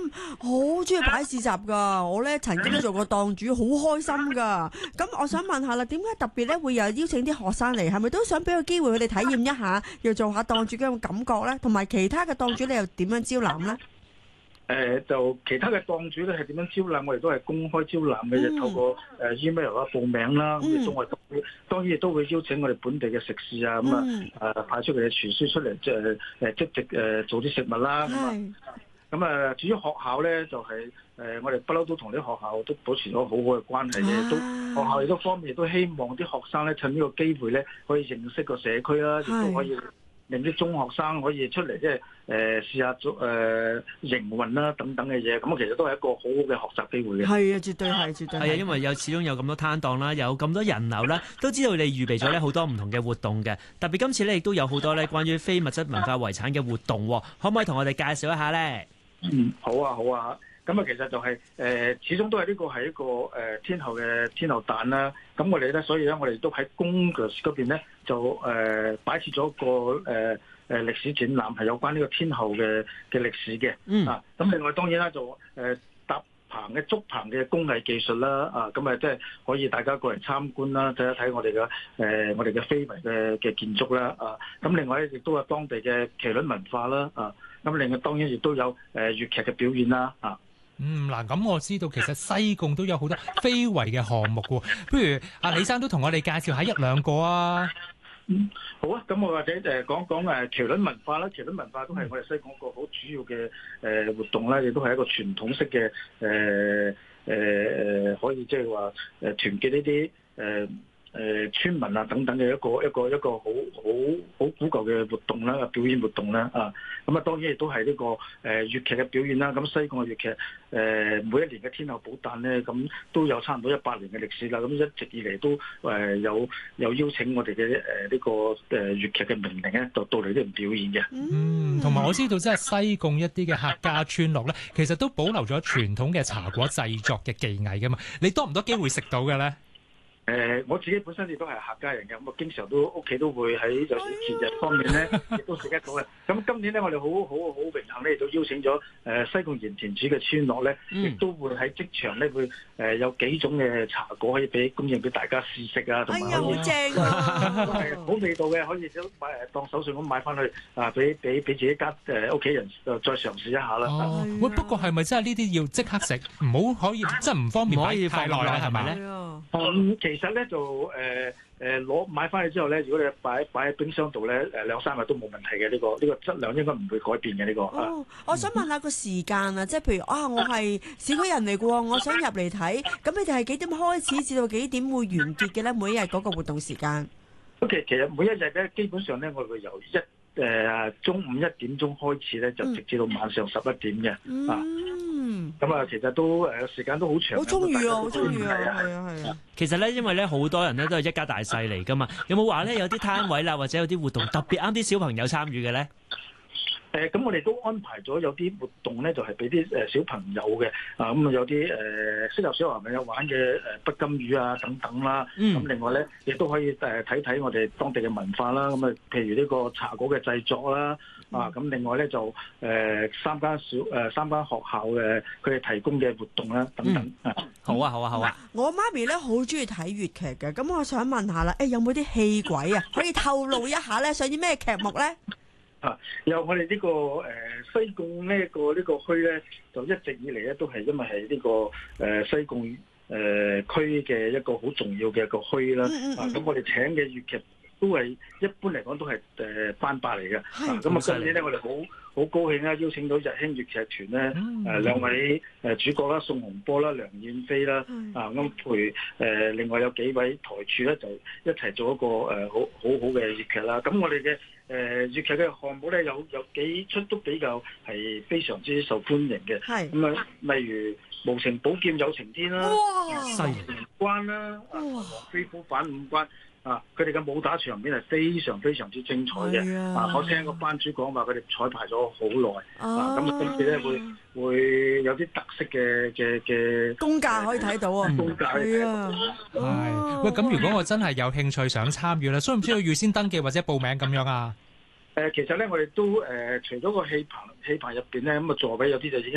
好中意擺市集噶，我咧曾經做過檔主，好開心噶。咁我想問下啦，點解特別咧會有邀請啲學生嚟？係咪都想俾個機會佢哋體驗一下，要做下檔主嘅種感覺咧？同埋其他嘅檔主你又點樣招攬咧？ 就其他嘅檔主咧係點樣招攬？我哋都係公開招攬嘅，就透過email 啦、報名啦，咁亦都我當然亦都會邀請我哋本地嘅食肆啊，派出佢嘅廚師出嚟，即係做啲食物啦。咁至於學校咧，就係我哋不嬲都同啲學校都保持咗好好嘅關係嘅，都學校亦都方面亦都希望啲學生咧趁呢個機會咧可以認識個社區啦，亦都可以令啲中學生可以出嚟即係試下做營運啦等等嘅嘢，咁其實都係一個好好嘅學習機會嘅。 係啊，絕對係，絕對係。 係啊，因為始終有咁多攤檔啦，有咁多人流啦，都知道你預備咗咧好多唔同嘅活動嘅。特別今次咧亦都有好多咧關於非物質文化遺產嘅活動，可唔可以同我哋介紹一下咧？ 好啊，好啊。咁其實就係始終都係呢個係一個天后嘅天后誕啦。咁我哋咧，所以咧，我哋都喺公嗰邊咧，就擺設咗個歷史展覽，係有關呢個天后嘅歷史嘅。咁另外當然啦，就搭棚嘅竹棚嘅工藝技術啦。咁即係可以大家過嚟參觀啦，睇一睇我哋嘅非遺嘅建築啦。咁另外咧，亦都有當地嘅麒麟文化啦。咁另外當然亦都有粵劇嘅表演啦。 嗱，咁我知道其實西貢都有好多非遺嘅項目喎，不如阿李生都同我哋介紹下一兩個啊。 好啊，咁我或者講講麒麟文化啦。麒麟文化都係我哋西貢一個好主要嘅活動啦，亦都係一個傳統式嘅可以即係話團結呢啲村民啊等等嘅一個好古舊嘅活動啦，表演活動啦。咁當然亦都係呢個粵劇嘅表演啦。咁西貢嘅粵劇每一年嘅天后寶誕咧，咁都有差唔多100年嘅歷史啦。咁一直以嚟都有邀請我哋嘅呢個粵劇嘅名伶咧，到嚟呢度表演嘅。 同埋我知道即係西貢一啲嘅客家村落咧，其實都保留咗傳統嘅茶果製作嘅技藝噶嘛。你多唔多機會食到嘅咧？ 我自己本身亦都係客家人嘅，咁我經常都屋企都會喺有時節日方面咧，亦都食得到嘅。咁今年咧，我哋好榮幸咧，亦都邀請咗西貢鹽田梓嘅村落咧，亦都會喺即場咧會有幾種嘅茶果可以供應俾大家試食啊，同埋好正啊， 好味道嘅，可以當手信咁買翻去俾自己家屋企人再嘗試一下啦。 喂，不過係咪真係呢啲要即刻食，唔好可以即係唔方便擺太耐啦，係咪咧？ 其實咧就買翻去之後咧，如果你擺喺冰箱度咧，2-3日都冇問題嘅。呢個質量應該唔會改變嘅呢個。 我想問下個時間啊，即係譬如我係市區人嚟嘅喎，我想入嚟睇，咁你哋係幾點開始至到幾點會完結嘅咧？每一日嗰個活動時間？其實每一日咧，基本上咧，我哋會由中午1點鐘開始咧，就直至到晚上11點嘅。咁其實都時間都好長， 好充裕啊，好充裕啊，係啊。 其實咧，因為咧好多人咧都係一家大細嚟噶嘛，有冇話咧有啲攤位啦，或者有啲活動特別啱啲小朋友參與嘅咧？ 咁我哋都安排咗有啲活動咧，就係俾啲小朋友嘅，咁有啲適合小朋友玩嘅不金魚啊等等啦。咁另外咧，亦都可以睇睇我哋當地嘅文化啦。咁譬如呢個茶果嘅製作啦，咁另外咧就3間學校嘅佢哋提供嘅活動啦等等。 好啊！ 我媽咪咧好中意睇粵劇嘅，咁我想問下啦，有冇啲戲鬼啊？可以透露一下咧，上演咩劇目咧？ 有我哋呢個西貢呢個區咧，就一直以嚟咧都係因為係呢個西貢區嘅一個好重要嘅一個區啦。咁我哋請嘅粵劇都係一般嚟講都係班霸嚟嘅。咁今年咧我哋好高興啦，邀請到日興粵劇團咧2位主角啦，宋洪波啦、梁燕飛啦，咁陪另外有幾位台柱咧就一齊做一個好嘅粵劇啦。咁我哋嘅粵劇嘅項目咧有幾出都比較係非常之受歡迎嘅。咁例如無情寶劍有情天啦，西門關啦，黃飛虎反五關。佢哋嘅武打場面係非常非常之精彩嘅。我聽個班主講話，佢哋彩排咗好耐。咁今次咧會有啲特色嘅功架可以睇到啊！ 功架係啊， 喂，咁如果我真係有興趣想參與咧，需唔需要預先登記或者報名咁樣啊？ 其實咧，我哋都除咗個戲棚入邊咧，咁座位有啲就已經